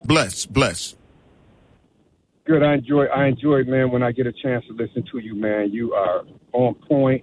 Bless. Good. I enjoy, man, when I get a chance to listen to you, man. You are on point.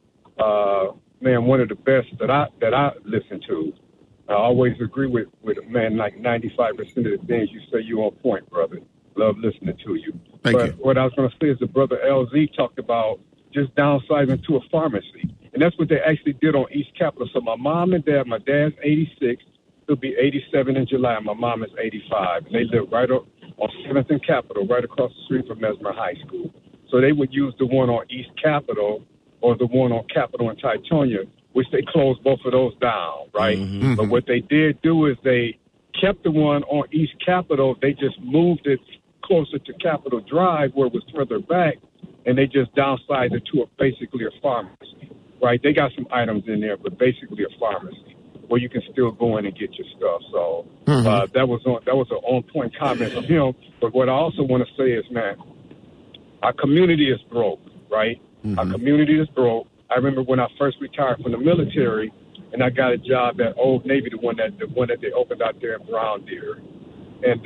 Man, one of the best that I listen to. I always agree with man, like 95% of the things you say. You on point, brother. Love listening to you. Thank you. What I was going to say is the brother LZ talked about just downsizing to a pharmacy. And that's what they actually did on East Capitol. So my mom and dad, my dad's 86, he'll be 87 in July. My mom is 85. And they live right on 7th and Capitol, right across the street from Mesmer High School. So they would use the one on East Capitol or the one on Capitol and Titonia, which they closed both of those down, right? Mm-hmm. But what they did do is they kept the one on East Capitol. They just moved it closer to Capitol Drive where it was further back, and they just downsized it to basically a pharmacy, right? They got some items in there, but basically a pharmacy where you can still go in and get your stuff. So that was an on-point comment from him. But what I also want to say is, man, our community is broke, right? Mm-hmm. Our community is broke. I remember when I first retired from the military, and I got a job at Old Navy, the one that they opened out there in Brown Deer, and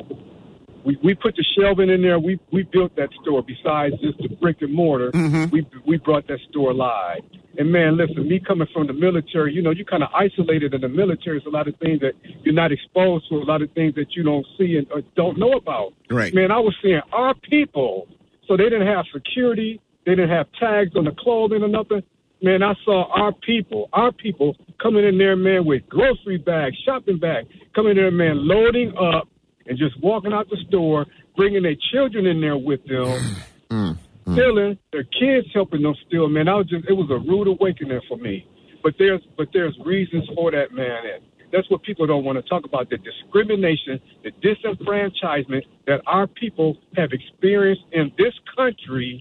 we put the shelving in there. We built that store. Besides just the brick and mortar, we brought that store live. And man, listen, me coming from the military, you kind of isolated in the military. There's a lot of things that you're not exposed to, a lot of things that you don't see and don't know about. Right. Man, I was seeing our people, so they didn't have security. They didn't have tags on the clothing or nothing. Man, I saw our people coming in there, man, with grocery bags, shopping bags, coming in there, man, loading up and just walking out the store, bringing their children in there with them, stealing, their kids helping them steal, man. It was a rude awakening for me. But there's reasons for that, man. And that's what people don't want to talk about, the discrimination, the disenfranchisement that our people have experienced in this country,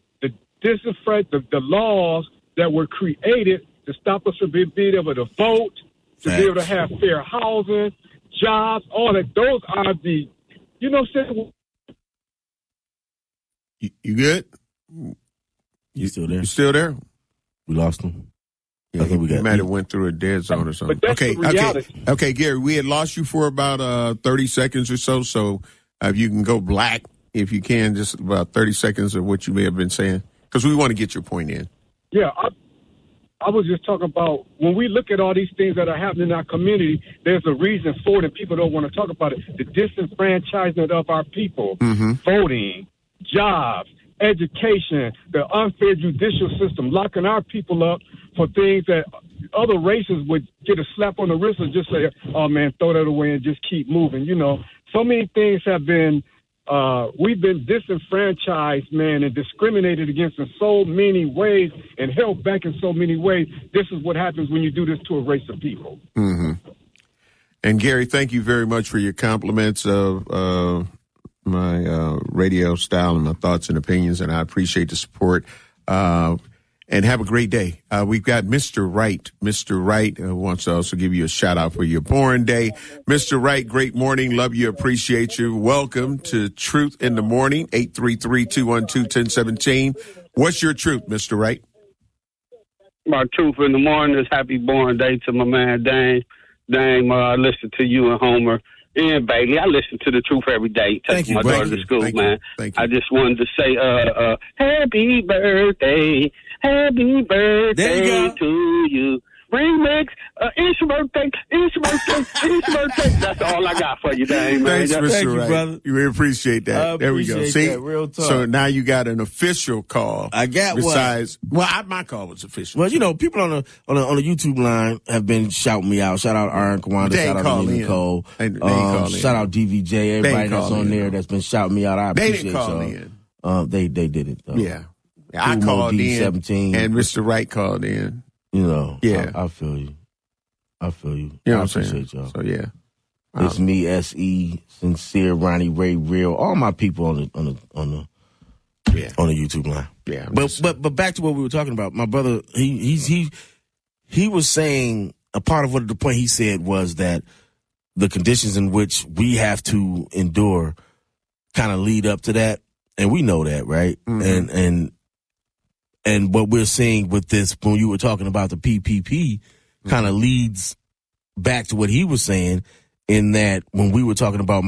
the laws that were created to stop us from being able to vote, to be able to have fair housing, jobs, all that. Those are the, You good? You still there? You still there? We lost him. Yeah, he might have went through a dead zone or something. But that's the reality. Okay, Gary, we had lost you for about 30 seconds or so. So if you can go black, if you can, just about 30 seconds of what you may have been saying, because we want to get your point in. Yeah, I was just talking about when we look at all these things that are happening in our community, there's a reason for it, and people don't want to talk about it. The disenfranchisement of our people, voting, jobs, education, the unfair judicial system, locking our people up for things that other races would get a slap on the wrist and just say, oh, man, throw that away and just keep moving. So many things have been we've been disenfranchised, man, and discriminated against in so many ways and held back in so many ways. This is what happens when you do this to a race of people. Mm-hmm. And, Gary, thank you very much for your compliments of my radio style and my thoughts and opinions, and I appreciate the support. And have a great day. We've got Mr. Wright. Mr. Wright wants to also give you a shout out for your born day. Mr. Wright, great morning. Love you. Appreciate you. Welcome to Truth in the Morning, 833-212-1017. What's your truth, Mr. Wright? My truth in the morning is happy born day to my man, Dame. Dame, I listen to you and Homer. And Bailey, I listen to the truth every day. Take my daughter to school, man. I just wanted to say, happy birthday. Happy birthday to you. Remix, it's your birthday, it's your birthday, it's your birthday. That's all I got for you, Dave, man. Thanks, Mr. Wright. Brother. We appreciate that. There we go. See, real talk. So now you got an official call. I got besides, one. Well, my call was official. Well, people on the YouTube line have been shouting me out. Shout out Aaron Kawanda. Shout out Nicole. Shout out DVJ. Everybody that's on there that's been shouting me out. I appreciate y'all. They did it, though. Yeah. I called D17, in, and Mr. Wright called in. Yeah. I feel you. You know what I'm saying? Y'all. So, yeah. It's me, S.E., Sincere, Ronnie, Ray, Real, all my people on the YouTube line. Yeah. But back to what we were talking about. My brother, he was saying, a part of what the point he said was that the conditions in which we have to endure kind of lead up to that. And we know that, right? Mm-hmm. And what we're seeing with this, when you were talking about the PPP, kind of leads back to what he was saying, in that when we were talking about